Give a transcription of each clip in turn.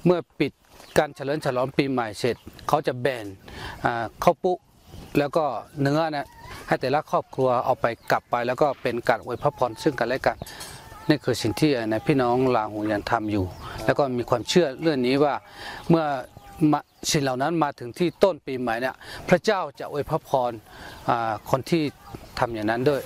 เมื่อปิดการเฉลิมฉลองปีใหม่เสร็จเขาจะแบ่งข้าวปุ๊แล้วก็เนื้อนะให้แต่ละครอบครัวเอาไปกลับไปแล้วก็เป็นการอวยพรซึ่งกันและกันนี่คือสิ่งที่พี่น้องลาหูยันทำอยู่แล้วก็มีความเชื่อเรื่องนี้ว่าเมื่อสิ่งเหล่านั้นมาถึงที่ต้นปีใหม่เนี่ยพระเจ้าจะอวยพรคนที่ทำอย่างนั้นด้วย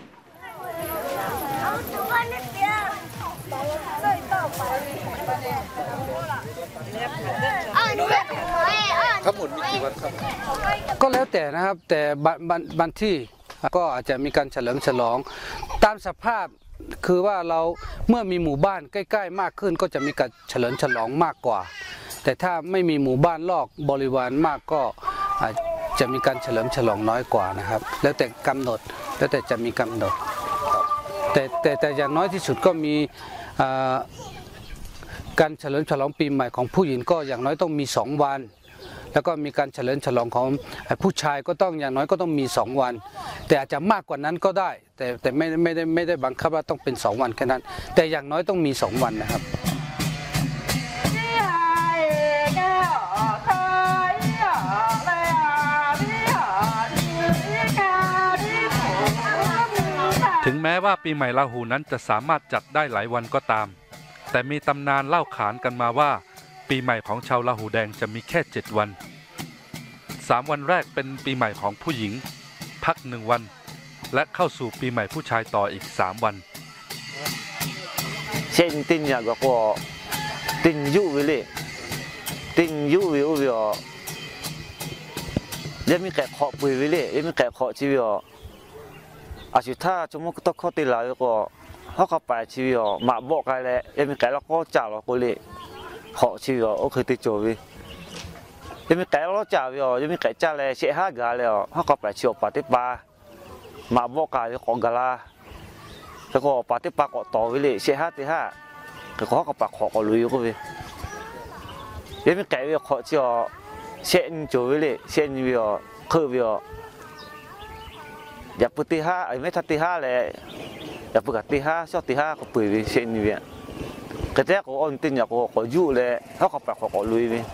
ทั้งหมดมีกี่วันครับก็แล้วแต่นะครับแต่บางที่ก็อาจจะมีการเฉลิมฉลองตามสภาพคือว่าเราเมื่อมีหมู่บ้านใกล้ๆมากขึ้นก็จะมีการเฉลิมฉลองมากกว่าแต่ถ้าไม่มีหมู่บ้านรอบบริวารมากก็อาจจะมีการเฉลิมฉลองน้อยกว่านะครับแล้วแต่กำหนดแล้วแต่จะมีกำหนดแต่อย่างน้อยที่สุดก็มีการเฉลิมฉลองปีใหม่ของผู้หญิงก็อย่างน้อยต้องมี2 วันแล้วก็มีการเฉลิมฉลองของผู้ชายก็ต้องอย่างน้อยก็ต้องมี2 วันแต่อาจจะมากกว่านั้นก็ได้แต่ไม่ได้บังคับว่าต้องเป็น2 วันแค่นั้นแต่อย่างน้อยต้องมี2 วันนะครับถึงแม้ว่าปีใหม่ราหูนั้นจะสามารถจัดได้หลายวันก็ตามแต่มีตำนานเล่าขานกันมาว่าปีใหม่ของชาวราหูแดงจะมีแค่7 วัน3 วันแรกเป็นปีใหม่ของผู้หญิงพัก1 วันและเข้าสู่ปีใหม่ผู้ชายต่ออีก3 วันเช่นตินยากก็ตินยุวิเลยตินยุวิววิอยังมีแก่ขอปุยวิเลยยังมีแก่ขอชีวิตอาชีพถ้าชั่วโมงต้องเข้าตีหลายก็เขาเข้าไปชีวิตมาบอกกันแล้วยังมีแก่แล้วก็จ่าเราก็เลยขอชีวิตโอเคติดจวิยังมีแก่เราจ่าวิยังมีแก่จ่าเลยเสียห้ากาแล้วเขาเข้าไปชีวิตปฏิบัติมาบอกกันของกาลาแล้วก็ปฏิบัติก็ต่อวิเลยเสียห้าที่5ก็เขาเข้าไปขอก็ลุยก็วิยังมีแก่วิขอชีวิตเช่นจวิเลยเช่นวิคือวิอย่าปฏิหาไอ้ไม่ทัดที่5เลยอย่าปกติ5ชอบที่5ก็ปืนวิเช่นวิก็แต่ก็อ่อนตินอยากก็ยุ่เลยเขาก็ไปขอก็ลุยวิ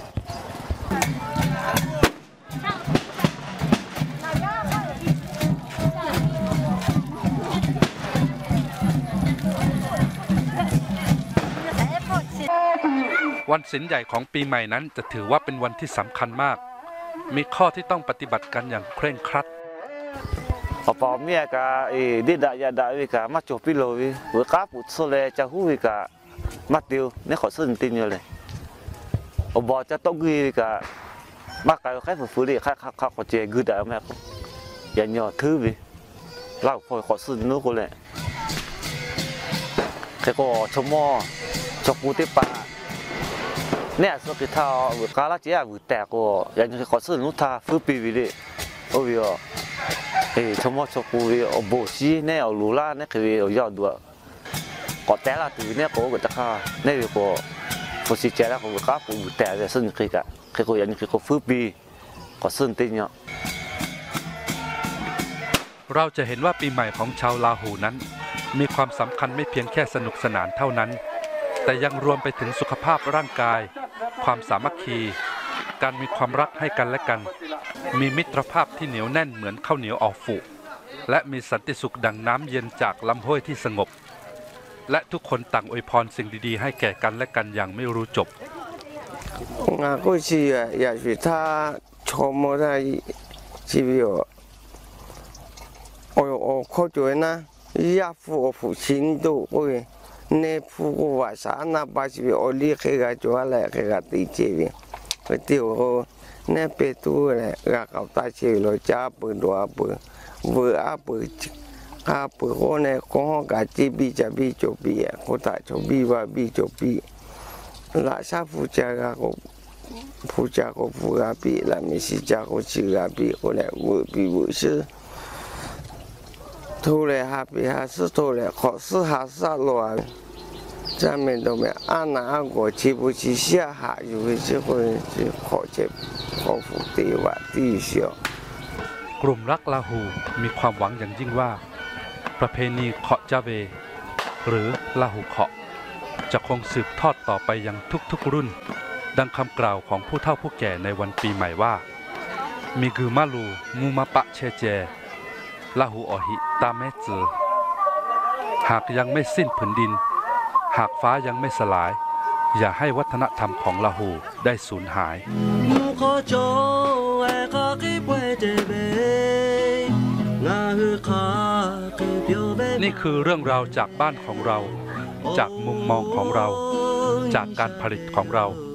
วันศีลใหญ่ของปีใหม่นั้นจะถือว่าเป็นวันที่สำคัญมากมีข้อที่ต้องปฏิบัติกันอย่างเคร่งครัดพอเมียก็ดิดายาดาวิกามาจบพิโลวิเวก้าปุตโซเลจะหูวิกามาติวเนี่ยขอซึ่งตินอยู่เลยอบอจะต้องกุยวิกามากายแค่ฝืนดิข้าขอเจกุดาแม่ก็อย่าหย่อทื่อวิเล่าพอขอซึ่งนู้นก็เลยแค่ก็ชมอชมปูติปาเนี่ยสุดท้ายเวก้าละเจ้าวิแต่ก็อย่างขอซึ่งนู้นท่าฟื้นปีวิดิโอ้ยชมชกูโบชีเนี่ยเอาลูล่าเนี่ยคือเอายอดด้วยก็แต่ละตัวเนี่ยก็จะค่าเนี่ยก็ฟุตซิเจแล้วก็ก็ปูแต่จะซึ่งคือก็อย่างนี้ก็ฟื้นปีก็ซึ่งติเนี่ยเราจะเห็นว่าปีใหม่ของชาวราหูนั้นมีความสำคัญไม่เพียงแค่สนุกสนานเท่านั้นแต่ยังรวมไปถึงสุขภาพร่างกายความสามัคคีการมีความรักให้กันและกันมีมิตรภาพที่เหนียวแน่นเหมือนข้าวเหนียวออกฝูและมีสันติสุขดังน้ำเย็นจากลำห้วยที่สงบและทุกคนต่างอวยพรสิ่งดีๆให้แก่กันและกันอย่างไม่รู้จบก็是也许他琢磨在ชีวิตเข้าใจนะอยากฟูฟูชินดูก็เนี่ยฟูว่าสารนับชีวิตอลีเขาจะจ่ออะไรเขาจะตีเจ็บไปเที่ยวเนี่ยไปตัวเลยก็เขาตาเชื่อเราจับปืนตัวปืนเวอปืนข้าปืนคนเนี่ยคนก็จีบีจะบีจบบีคนตาจบบีว่าบีจบบีราชาผู้จักก็ผู้จักก็ผู้กับบีแล้วมิสิจักก็ชื่อกับบีคนเนี่ยเวอบีเวอชื่อทุเรศหาบีหาสุทุเรศขอสุหาสลวน在面都没按哪个去不去下下有些会去考察考古地话地小กลุ่มรักลาหูมีความหวังอย่างยิ่งว่าประเพณีเคาะจาเวหรือลาหูเคาะจะคงสืบทอดต่อไปยังทุกๆรุ่นดังคำกล่าวของผู้เฒ่าผู้แก่ในวันปีใหม่ว่ามีกือมาลูมูมาปะเชเจลาหูอหิตาเมจือหากยังไม่สิ้นผืนดินหากฟ้ายังไม่สลายอย่าให้วัฒนธรรมของลาหูได้สูญหายนี่คือเรื่องราวจากบ้านของเราจากมุมมองของเราจากการผลิตของเรา